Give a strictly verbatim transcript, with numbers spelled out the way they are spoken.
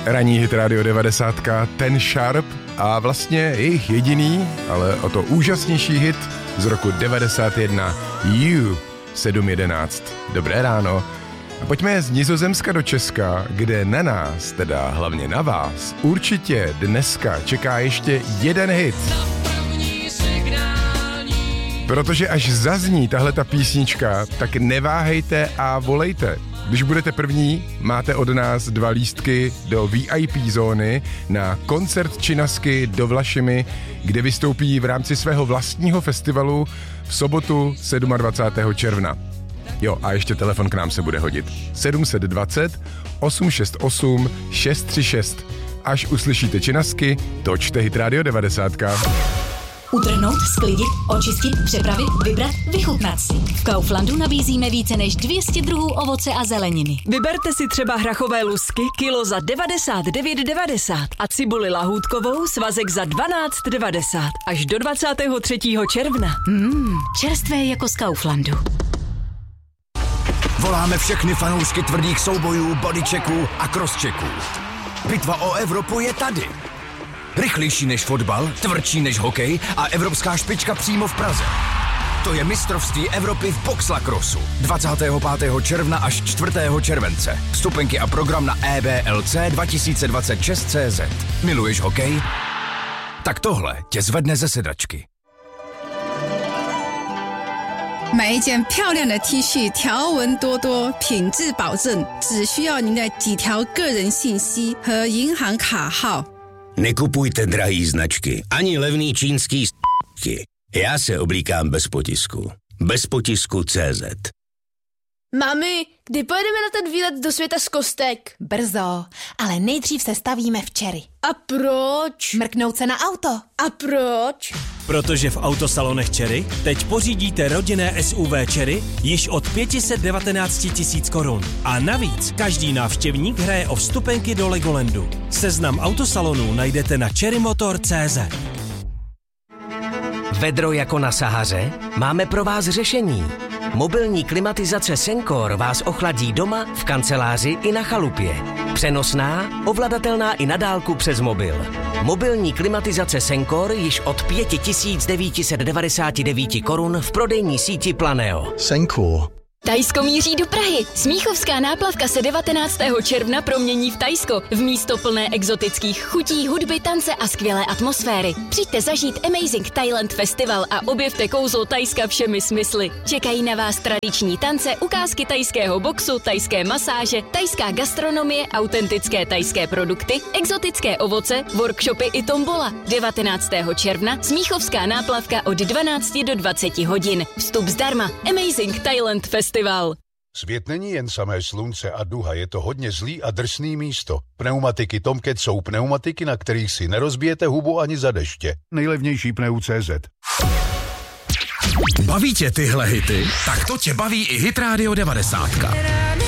Ranní hit Radio devadesát, ten Sharp a vlastně jejich jediný, ale o to úžasnější hit z roku devadesát jedna, You, sedm jedenáct. Dobré ráno. A pojďme z Nizozemska do Česka, kde na nás, teda hlavně na vás, určitě dneska čeká ještě jeden hit. Protože až zazní tahle ta písnička, tak neváhejte a volejte. Když budete první, máte od nás dva lístky do V I P zóny na koncert Činasky do Vlašimi, kde vystoupí v rámci svého vlastního festivalu v sobotu dvacátého sedmého června. Jo, a ještě telefon k nám se bude hodit. sedm set dvacet, osm set šedesát osm, šest set třicet šest. Až uslyšíte Činasky, točte Hit Radio devadesát. Utrhnout, sklidit, očistit, přepravit, vybrat, vychutnat si. V Kauflandu nabízíme více než dvě stě druhů ovoce a zeleniny. Vyberte si třeba hrachové lusky kilo za devadesát devět devadesát a cibuli lahůdkovou svazek za dvanáct devadesát až do dvacátého třetího června. Mmm, čerstvé jako z Kauflandu. Voláme všechny fanoušky tvrdých soubojů, bodychecků a crosschecků. Bitva o Evropu je tady. Rychlejší než fotbal, tvrdší než hokej a evropská špička přímo v Praze. To je mistrovství Evropy v boxlacrossu. dvacátého pátého června až čtvrtého července. Vstupenky a program na e b l c dva tisíce dvacet šest tečka cé zet. Miluješ hokej? Tak tohle tě zvedne ze sedačky. 买一件漂亮的 T 恤，条纹多多，品质保证，只需要您的几条个人信息和银行卡号。 Nekupujte drahý značky, ani levný čínský s***ky. Já se oblíkám bez potisku. Bez potisku tečka cé zet. Mami, kdy pojedeme na ten výlet do světa z kostek? Brzo, ale nejdřív se stavíme v Cherry. A proč? Mrknout se na auto. A proč? Protože v autosalonech Cherry teď pořídíte rodinné S U V Cherry již od pět set devatenáct tisíc korun. A navíc každý návštěvník hraje o vstupenky do Legolandu. Seznam autosalonů najdete na cherry motor tečka cé zet. Vedro jako na Sahaře? Máme pro vás řešení. Mobilní klimatizace Sencor vás ochladí doma, v kanceláři i na chalupě. Přenosná, ovladatelná i na dálku přes mobil. Mobilní klimatizace Sencor již od pět tisíc devět set devadesát devět korun v prodejní síti Planeo. Sencor. Tajsko míří do Prahy. Smíchovská náplavka se devatenáctého června promění v Tajsko. V místo plné exotických chutí, hudby, tance a skvělé atmosféry. Přijďte zažít Amazing Thailand Festival a objevte kouzlo Tajska všemi smysly. Čekají na vás tradiční tance, ukázky tajského boxu, tajské masáže, tajská gastronomie, autentické tajské produkty, exotické ovoce, workshopy i tombola. devatenáctého června Smíchovská náplavka od dvanácti do dvaceti hodin. Vstup zdarma. Amazing Thailand Festival. Svět není jen samé slunce a duha, je to hodně zlý a drsný místo. Pneumatiky Tomcat jsou pneumatiky, na kterých si nerozbijete hubu ani za deště. Nejlevnější pneu tečka cé zet. Baví tě tyhle hity? Tak to tě baví i Hit Radio devadesát.